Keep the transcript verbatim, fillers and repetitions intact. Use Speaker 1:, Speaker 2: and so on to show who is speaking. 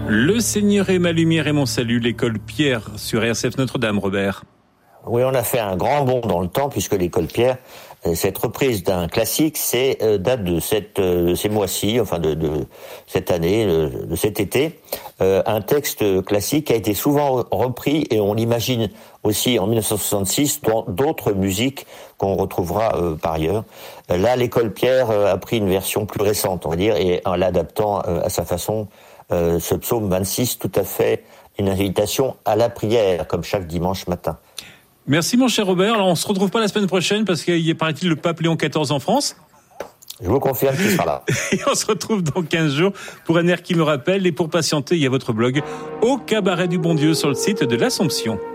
Speaker 1: Le Seigneur est ma lumière et mon salut, l'école Pierre sur R S F Notre-Dame, Robert.
Speaker 2: Oui, on a fait un grand bond dans le temps puisque l'école Pierre, cette reprise d'un classique, c'est euh, date de cette euh, ces mois-ci, enfin de, de cette année, de, de cet été. Euh, un texte classique a été souvent repris et on l'imagine aussi en dix-neuf cent soixante-six dans d'autres musiques qu'on retrouvera euh, par ailleurs. Là, l'école Pierre euh, a pris une version plus récente, on va dire, et en l'adaptant euh, à sa façon. Euh, ce psaume vingt-six, tout à fait une invitation à la prière, comme chaque dimanche matin.
Speaker 1: Merci mon cher Robert. Alors on se retrouve pas la semaine prochaine parce qu'il y a, paraît-il, le pape Léon quatorze en France.
Speaker 2: Je vous confirme qu'il sera là.
Speaker 1: Et on se retrouve dans quinze jours pour un air qui me rappelle. Et pour patienter, il y a votre blog Au Cabaret du Bon Dieu sur le site de l'Assomption.